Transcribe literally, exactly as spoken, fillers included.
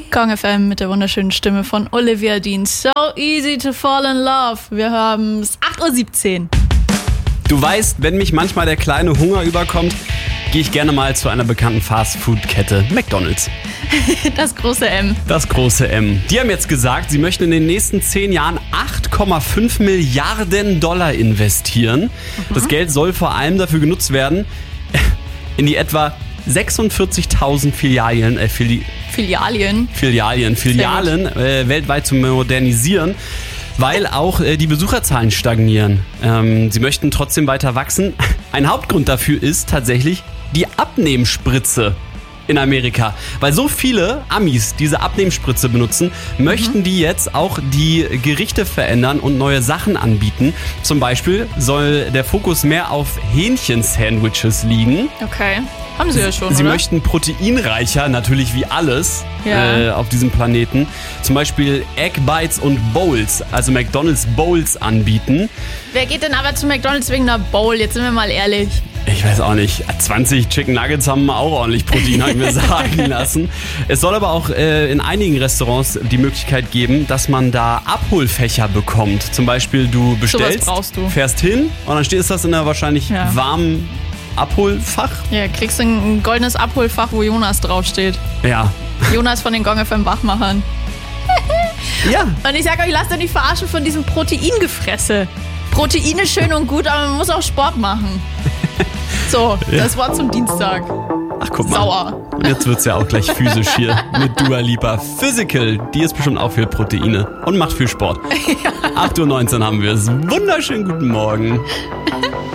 Kong F M mit der wunderschönen Stimme von Olivia Dean. So easy to fall in love. Wir haben es acht Uhr siebzehn. Du weißt, wenn mich manchmal der kleine Hunger überkommt, gehe ich gerne mal zu einer bekannten Fast-Food-Kette, McDonald's. Das große M. Das große M. Die haben jetzt gesagt, sie möchten in den nächsten zehn Jahren acht Komma fünf Milliarden Dollar investieren. Mhm. Das Geld soll vor allem dafür genutzt werden, in die etwa sechsundvierzigtausend Filialien, äh, Fili- Filialien. Filialien, Filialen äh, weltweit zu modernisieren, weil auch äh, die Besucherzahlen stagnieren. Ähm, sie möchten trotzdem weiter wachsen. Ein Hauptgrund dafür ist tatsächlich die Abnehmspritze in Amerika. Weil so viele Amis diese Abnehmspritze benutzen, mhm. möchten die jetzt auch die Gerichte verändern und neue Sachen anbieten. Zum Beispiel soll der Fokus mehr auf Hähnchen-Sandwiches liegen. Okay. Haben sie ja schon, Sie oder? möchten proteinreicher, natürlich wie alles ja. äh, auf diesem Planeten, zum Beispiel Egg Bites und Bowls, also McDonald's Bowls anbieten. Wer geht denn aber zu McDonald's wegen einer Bowl? Jetzt sind wir mal ehrlich. Ich weiß auch nicht, zwanzig Chicken Nuggets haben auch ordentlich Protein, habe ich mir sagen lassen. Es soll aber auch äh, in einigen Restaurants die Möglichkeit geben, dass man da Abholfächer bekommt. Zum Beispiel du bestellst, so was brauchst du. Fährst hin und dann steht das in einer wahrscheinlich ja. warmen Abholfach. Ja, kriegst du ein goldenes Abholfach, wo Jonas draufsteht. Ja. Jonas von den Gong F M Wachmachern. Ja. Und ich sag euch, lasst euch nicht verarschen von diesem Proteingefresse. Protein ist schön und gut, aber man muss auch Sport machen. So, ja. Das Wort zum Dienstag. Ach, guck mal. Sauer. Und jetzt wird's ja auch gleich physisch hier mit Dua Lipa. Physical, die ist bestimmt auch viel Proteine und macht viel Sport. Ja. acht Uhr neunzehn haben wir es. Wunderschönen guten Morgen.